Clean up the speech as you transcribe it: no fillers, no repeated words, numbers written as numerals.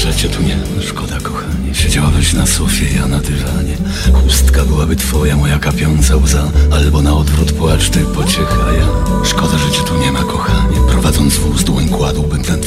że cię tu nie ma. Szkoda, kochanie. Siedziałabyś na sofie, ja na dywanie. Chustka byłaby twoja, moja kapiąca łza. Albo na odwrót płacz, ty pociecha ja. Szkoda, że cię tu nie ma, kochanie. Prowadząc wóz, dłoń kładłbym na